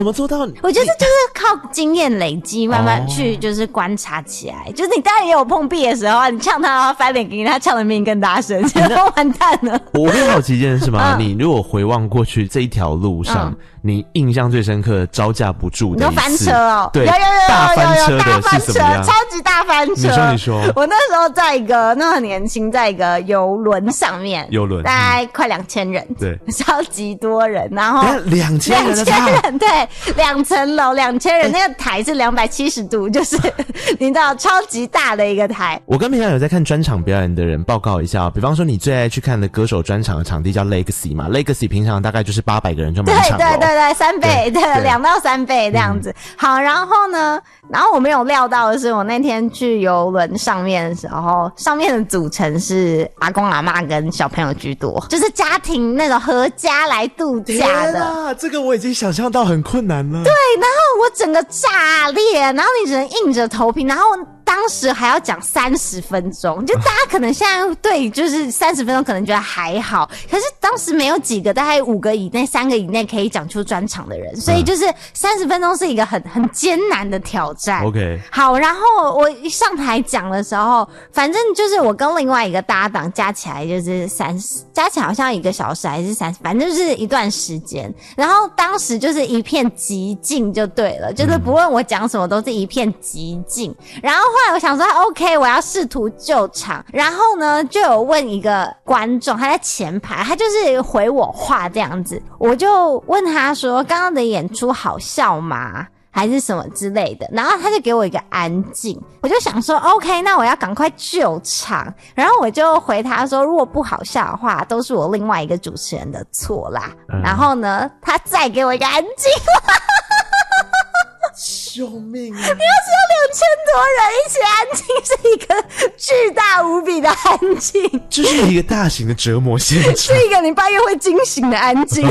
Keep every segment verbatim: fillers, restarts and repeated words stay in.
怎么做到？ 我觉得就是靠经验累积，慢慢去就是观察起来。哦、就是你当然也有碰壁的时候啊，你呛他，他翻脸给你，他呛的比你更大声，这都完蛋了。 我很好奇一件事嘛，嗯、你如果回望过去这一条路上，嗯、你印象最深刻的招架不住的一次， 你说翻车哦， 对， 有有有有大翻车有大翻车，超级大翻车。 你说你说， 我那时候在一个那很年轻，在一个游轮上面， 游轮大概快两千人， 对， 超级多人，然后两千人， 两千人，对，两层楼，两千人，那个台是两百七十度，就是你知道超级大的一个台。 我跟平常有在看专场表演的人报告一下，比方说你最爱去看的歌手专场的场地叫 Legacy 嘛 ，Legacy 平常大概就是八百个人就满场了， 对对对对，三倍，对，两到三倍这样子。嗯、好，然后呢，然后我没有料到的是，我那天去游轮上面的时候，上面的组成是阿公阿嬷跟小朋友居多，就是家庭那种合家来度假的。 天啊，这个我已经想象到很困难了。 对，然后我整个炸裂，然后你只能硬着头皮，然后当时还要讲三十分钟，就大家可能现在对就是三十分钟可能觉得还好，可是当时没有几个，大概五个以内、三个以内可以讲出专场的人，所以就是三十分钟是一个很很艰难的挑战。 OK， 好，然后我一上台讲的时候，反正就是我跟另外一个搭档加起来就是三十，加起来好像一个小时还是三十，反正就是一段时间。然后当时就是一片寂静就对了，就是不论我讲什么都是一片寂静。然后后来我想说 OK 我要试图救场，然后呢就有问一个观众，他在前排，他就是回我话这样子，我就问他说刚刚的演出好笑吗还是什么之类的，然后他就给我一个安静，我就想说 OK 那我要赶快救场，然后我就回他说如果不好笑的话都是我另外一个主持人的错啦、嗯、然后呢他再给我一个安静救命啊！你要是有两千多人一起安静，是一个巨大无比的安静， 这是一个大型的折磨现场， 是一个你半夜会惊醒的安静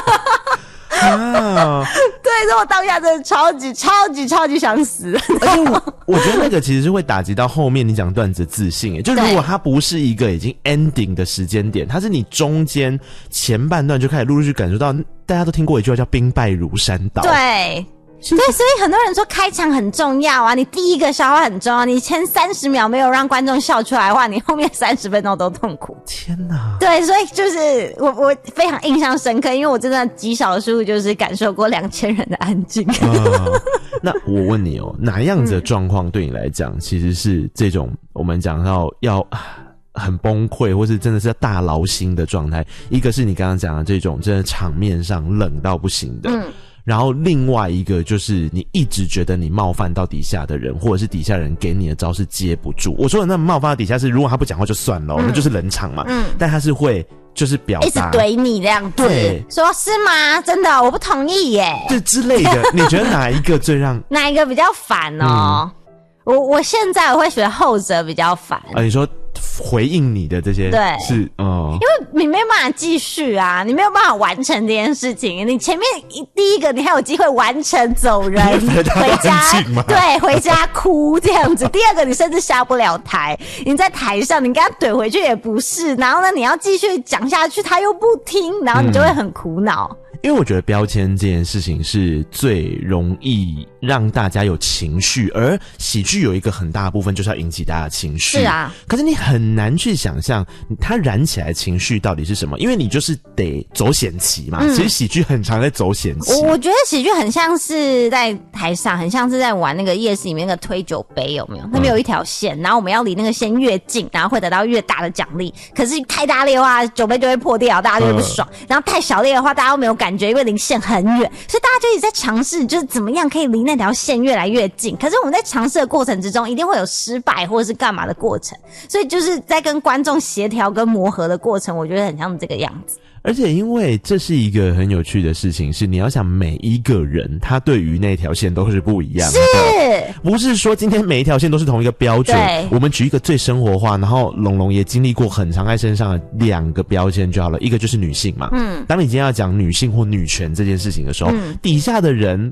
啊！对，所以我当下真的超级超级超级想死。 而且我我觉得那个其实是会打击到后面你讲段子的自信，就如果它不是一个已经 ending 的时间点，它是你中间前半段就开始陆陆续续感受到，大家都听过一句话叫兵败如山倒。 对。对，所以很多人说开场很重要啊，你第一个笑话很重要，你前三十秒没有让观众笑出来的话，你后面三十分钟都痛苦。 天哪！ 对，所以就是我我非常印象深刻，因为我真的极少数就是感受过两千人的安静。 呃、那我问你哦，哪样子的状况对你来讲，嗯、其实是这种我们讲到要很崩溃，或是真的是要大劳心的状态？一个是你刚刚讲的这种真的场面上冷到不行的。嗯，然后另外一个就是你一直觉得你冒犯到底下的人，或者是底下人给你的招是接不住。我说的那冒犯到底下是如果他不讲话就算了、嗯、那就是冷场嘛。嗯，但他是会就是表达一直怼你这样子， 对， 说是吗？真的我不同意耶， 对之类的。你觉得哪一个最让哪一个比较烦哦？嗯、我我现在我会觉得后者比较烦啊。你说回应你的这些， 对， 是哦， 因为你没有办法继续啊，你没有办法完成这件事情。你前面第一个你还有机会完成走人回家，对，回家哭这样子。第二个你甚至下不了台，你在台上你跟他怼回去也不是，然后呢你要继续讲下去他又不听，然后你就会很苦恼。嗯， 因为我觉得标签这件事情是最容易让大家有情绪，而喜剧有一个很大的部分就是要引起大家的情绪。 是啊， 可是你很难去想象它燃起来的情绪到底是什么，因为你就是得走险棋嘛。嗯、其实喜剧很常在走险棋。 我觉得喜剧很像是在台上，很像是在玩那个夜市里面那个推酒杯，有没有？那边有一条线，然后我们要离那个线越近，然后会得到越大的奖励。可是太大力的话，酒杯就会破掉，大家就会不爽；嗯、然后太小力的话，大家都没有感觉，因为离线很远，所以大家就一直在尝试，就是怎么样可以离那条线越来越近。可是我们在尝试的过程之中，一定会有失败或者是干嘛的过程，所以就是在跟观众协调跟磨合的过程，我觉得很像这个样子。 而且因为这是一个很有趣的事情，是你要想每一个人他对于那条线都是不一样的， 是不是说今天每一条线都是同一个标准？我们举一个最生活化，然后龙龙也经历过很常在身上的两个标签就好了，一个就是女性嘛。嗯，当你今天要讲女性或女权这件事情的时候，嗯、底下的人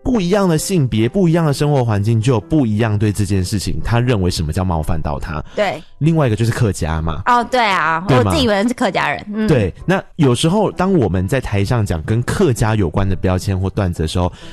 不一样的性别，不一样的生活环境，就有不一样对这件事情他认为什么叫冒犯到他。 对， 另外一个就是客家嘛。 哦，对啊， 对我自己以为是客家人。嗯， 对，那有时候当我们在台上讲跟客家有关的标签或段子的时候，